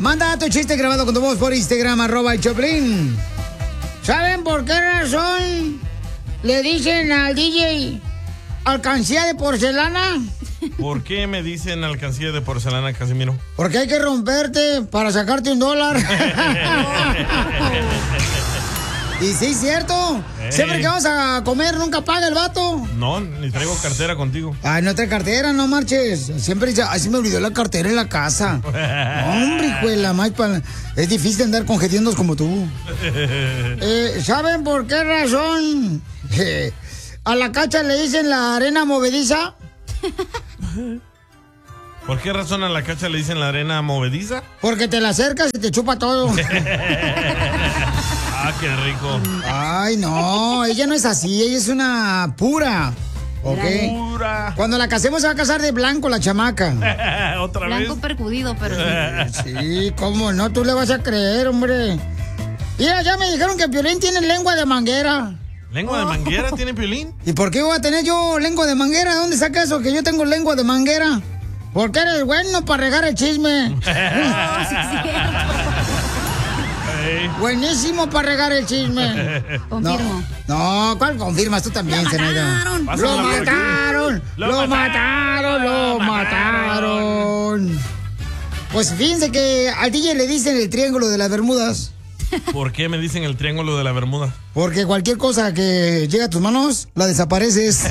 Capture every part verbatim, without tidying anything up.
Manda tu chiste grabado con tu voz por Instagram, arroba el Choplin. ¿Saben por qué razón le dicen al D J alcancía de porcelana? ¿Por qué me dicen alcancía de porcelana, Casimiro? Porque hay que romperte para sacarte un dólar. Y sí, es cierto. Ey. Siempre que vamos a comer, nunca paga el vato. No, ni traigo cartera contigo. Ay, no trae cartera, no marches. Siempre ya, así me olvidó la cartera en la casa. Hombre, hijo de la maíz, es difícil andar con gediendos como tú. Eh, ¿Saben por qué razón eh, a la Cacha le dicen la arena movediza? ¿Por qué razón a la Cacha le dicen la arena movediza? Porque te la acercas y te chupa todo. Ah, qué rico. Ay, no, ella no es así, ella es una pura. ¿Ok? Pura. Cuando la casemos se va a casar de blanco la chamaca. ¿Otra blanco vez? percudido, pero sí. Sí, cómo no, tú le vas a creer, hombre. Mira, ya me dijeron que Piolín tiene lengua de manguera. ¿Lengua de manguera tiene Piolín? ¿Y por qué voy a tener yo lengua de manguera? ¿Dónde saca eso que yo tengo lengua de manguera? Porque eres bueno para regar el chisme. No, sí es cierto. Buenísimo para regar el chisme. Confirmo. No, no, ¿cuál confirmas? Tú también, Lo mataron. Lo mataron. Lo mataron. Lo mataron. Pues fíjense que al D J le dicen el triángulo de las Bermudas. ¿Por qué me dicen el triángulo de la Bermuda? Porque cualquier cosa que llegue a tus manos, la desapareces.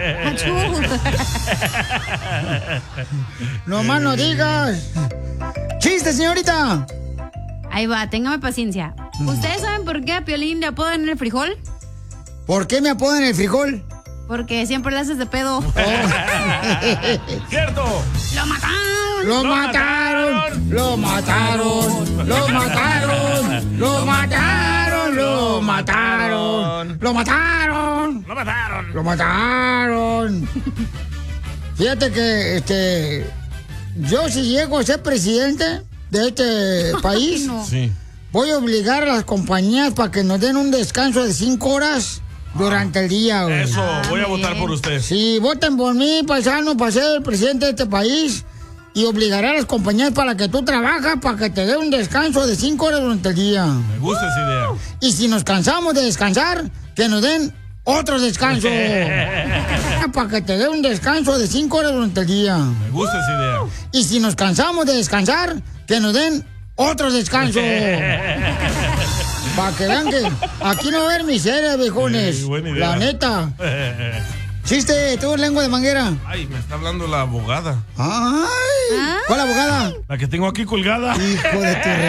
No más no digas. ¡Chiste, señorita! Ahí va, téngame paciencia. ¿Ustedes saben por qué a Piolín le apodan el frijol? ¿Por qué me apodan el frijol? Porque siempre le haces de pedo. Oh. ¡Cierto! ¡Lo mataron! ¡Lo mataron! ¡Lo mataron! ¡Lo mataron! ¡Lo mataron! ¡Lo mataron! ¡Lo mataron! ¡Lo mataron! ¡Lo mataron! Fíjate que, este... yo si llego a ser presidente de este país, no. Sí. voy a obligar a las compañías para que nos den un descanso de cinco horas durante el día, güey. Eso, Ah, voy a bien. votar por usted. Sí, voten por mí, paisano, para ser el presidente de este país. Y obligaré a las compañías para que tú trabajas, para que te dé un descanso de cinco horas durante el día. Me gusta esa idea. Y si nos cansamos de descansar, que nos den otro descanso. Para que te dé un descanso de cinco horas durante el día. Me gusta esa idea. Y si nos cansamos de descansar, que nos den otro descanso. Para que vean que aquí no va a haber miseria, viejones. Sí, buena idea. La neta. Chiste, tú lengua de manguera. Ay, me está hablando la abogada. Ay. ¿Cuál abogada? La que tengo aquí colgada. Hijo de tu